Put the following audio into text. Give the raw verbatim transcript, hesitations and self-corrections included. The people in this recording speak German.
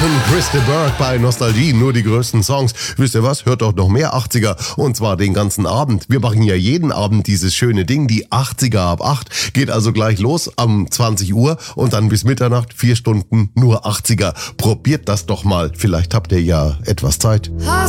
Chris de Burgh bei Nostalgie, nur die größten Songs. Wisst ihr was? Hört doch noch mehr achtziger und zwar den ganzen Abend. Wir machen ja jeden Abend dieses schöne Ding, die achtziger ab acht. Geht also gleich los um zwanzig Uhr und dann bis Mitternacht, vier Stunden nur achtziger. Probiert das doch mal, vielleicht habt ihr ja etwas Zeit.